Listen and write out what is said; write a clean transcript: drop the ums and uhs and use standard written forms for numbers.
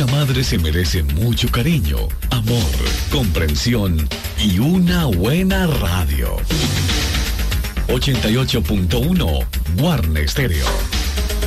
Una madre se merece mucho cariño, amor, comprensión y una buena radio. 88.1 Guarne Stereo.